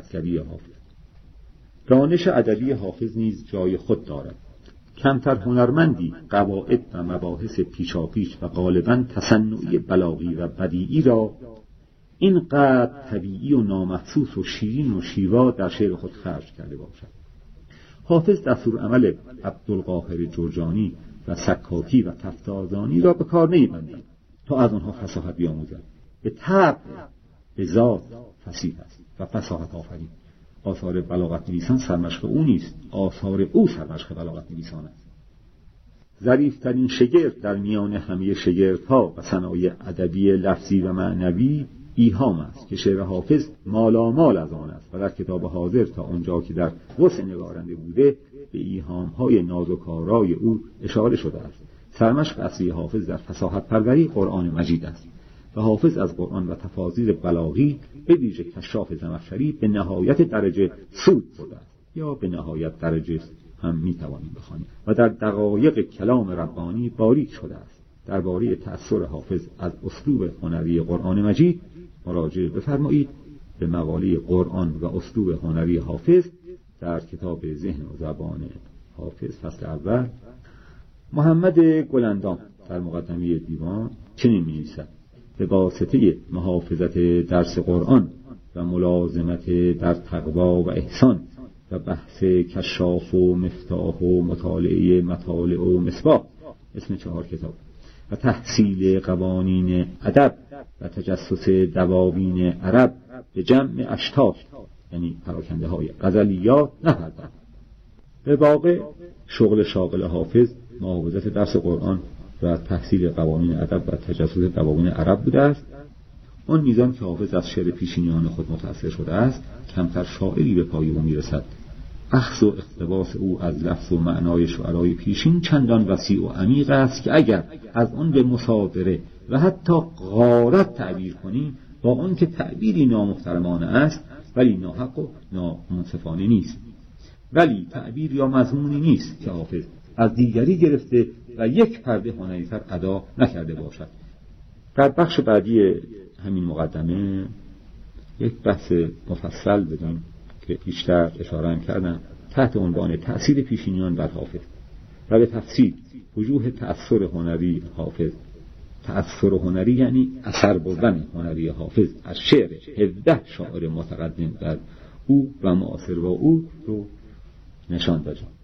خطگری حافظ. دانش ادبی حافظ نیز جای خود دارد. کمتر هنرمندی قواعد و مباحث پیشاپیش و غالباً تصنعی بلاغی و بدیعی را اینقدر طبیعی و نامحسوس و شیرین و شیوا در شعر خود خرج کرده باشد. حافظ دستورالعمل عبدالقاهر جرجانی و سکاکی و تفتازانی را به کار نمی‌بندد تا از آنها فصاحت بیاموزد. به طبع به ذات فصیح است و فصاحت آفرین. آثار بلاغت نویسان سرمشق او نیست، آثار او سرمشق بلاغت نویسان است. ظریفترین شگرد در میان همه شگردها و صنایع ادبی لفظی و معنوی ایهام است که شعر حافظ مالامال از آن است و در کتاب حاضر تا آنجا که در وسع نگارنده بوده به ایهام‌های نازک‌آرای او اشاره شده است. سرمشق اصلی حافظ در فصاحت پروری قرآن مجید است و حافظ از قرآن و تفاسیر بلاغی به ویژه کشاف زمخشری به نهایت درجه سود برده است، یا به نهایت درجه هم میتوانیم بخوانیم، و در دقایق کلام ربانی باریک شده است. درباره تأثیر حافظ از اسلوب هنری قرآن مجید مراجعه بفرمایید به مقاله قرآن و اسلوب هنری حافظ در کتاب ذهن و زبان حافظ فصل اول. محمد گلندام در مقدمه دیوان چنین می‌نویسد: به واسطه محافظت درس قرآن و ملازمت در تقوا و احسان و بحث کشاف و مفتاح و مطالعه مطالع و مصباح، اسم 4 کتاب، و تحصیل قوانین ادب و تجسس دواوین عرب به جمع اشتاف، یعنی پراکنده های غزلیات، نپرداخت. به واقع شغل شاغل حافظ محافظت درس قرآن و تحصیل قوانین ادب و تجسس دواوین عرب بوده است. آن میزان که حافظ از شعر پیشینیان خود متأثر شده است، کمتر شاعری به پای او میرسد. اخذ و اقتباس او از لفظ و معنای شعرای پیشین چندان وسیع و عمیق است که اگر از آن به مصادره و حتی غارت تعبیر کنیم، با آن که تعبیری نامحترمانه است ولی ناحق و نامنصفانه نیست، ولی تعبیر یا مضمونی نیست که حافظ از دیگری گرفته و یک پرده هنری‌تر ادا نکرده باشد. در بخش بعدی همین مقدمه یک بحث مفصل بدیم که بیشتر اشاره کردم تحت عنوان تأثیر پیشینیان بر حافظ و به تفصیل وجوه تأثیر هنری حافظ. تأثیر هنری یعنی اثر بردن هنری حافظ از شعر 17 شاعر متقدم در او و معاصر با او رو نشان دادم.